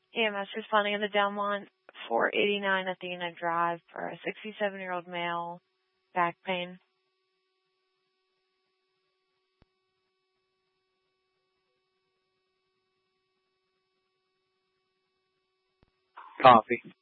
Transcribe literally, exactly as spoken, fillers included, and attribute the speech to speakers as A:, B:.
A: E M S responding in the Delmont four eighty-nine Athena Drive for a sixty-seven-year-old male, back pain.
B: Copy.